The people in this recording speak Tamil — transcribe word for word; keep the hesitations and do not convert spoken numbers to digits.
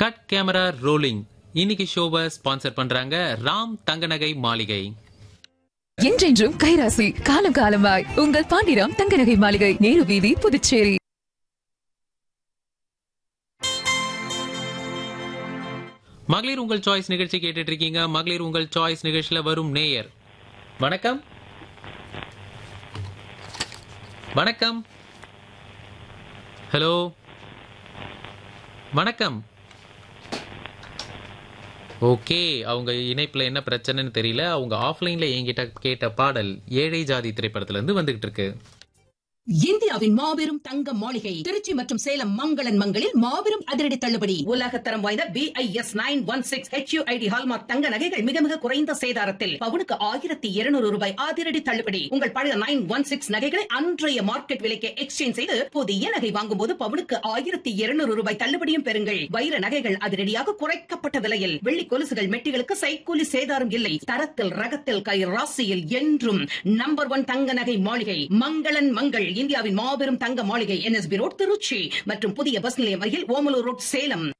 Cut camera rolling. இன்னைக்கு ஷோவை ஸ்பான்சர் பண்றாங்க ராம் தங்கநகை மாளிகை. என்றென்றும் கைராசி, காலம் காலமாய் உங்கள் பாண்டிராம் தங்கநகை மாளிகை, நேரு வீதி, புதுச்சேரி. மகளிர் உங்கள் சாய்ஸ் நிகழ்ச்சி கேட்டுட்டு இருக்கீங்க. மகளிர் உங்கள் சாய்ஸ் நிகழ்ச்சியில வரும் நேயர் வணக்கம். வணக்கம். ஹலோ வணக்கம். ஓகே, அவங்க இணைப்புல என்ன பிரச்சனைன்னு தெரியல. அவங்க ஆஃப்லைன்ல என்கிட்ட கேட்ட பாடல் ஏழை ஜாதி திரைப்படத்துல இருந்து வந்துகிட்டு இருக்கு. இந்தியாவின் மாபெரும் தங்க மாளிகை திருச்சி மற்றும் சேலம் மங்களன் மங்களில் மாபெரும் அதிரடி தள்ளுபடி. உலகத்தரம் வாய்ந்த B I S nine one six H you I D hallmark தங்க நகைகள் மிக மிக குறைந்த சேதாரத்தில் பவுனுக்கு ஆயிரத்தி இருநூறு ரூபாய் அதிரடி தள்ளுபடி. உங்கள் பழைய நைன் ஒன் சிக்ஸ் நகைகளை அன்றைய மார்க்கெட் விலைக்கு எக்ஸ்சேஞ்ச் செய்து புதிய நகை வாங்கும் போது பவுனுக்கு ஆயிரத்தி இருநூறு ரூபாய் தள்ளுபடியும் பெறுங்கள். வைர நகைகள் அதிரடியாக குறைக்கப்பட்ட விலையில், வெள்ளி கொலுசுகள் மெட்டிகளுக்கு சைக்கூலி சேதாரம் இல்லை. தரத்தில் ரகத்தில் கை ராசியில் என்றும் நம்பர் ஒன் தங்க நகை மாளிகை மங்களன் மங்கள். இந்தியாவின் மாபெரும் தங்க மாளிகை N S B road Trichy மற்றும் புதிய பஸ் நிலையம் அருகில் ஓமலூர் ரோட் சேலம்.